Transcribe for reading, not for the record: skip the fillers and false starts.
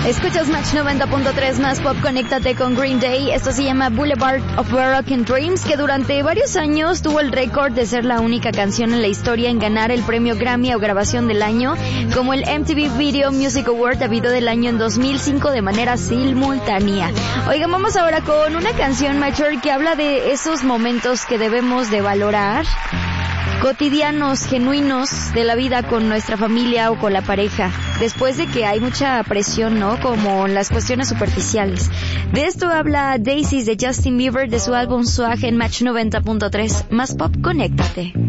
Escuchas Match 90.3 más pop, conéctate con Green Day. Esto se llama Boulevard of Broken Dreams, que durante varios años tuvo el récord de ser la única canción en la historia en ganar el premio Grammy o grabación del año, como el MTV Video Music Award a video del año en 2005 de manera simultánea. Oigan, vamos ahora con una canción, Mature, que habla de esos momentos que debemos de valorar, cotidianos, genuinos de la vida con nuestra familia o con la pareja, después de que hay mucha presión, ¿no? Como las cuestiones superficiales. De esto habla Daisies de Justin Bieber de su álbum Swag en Match 90.3. Más pop, conéctate.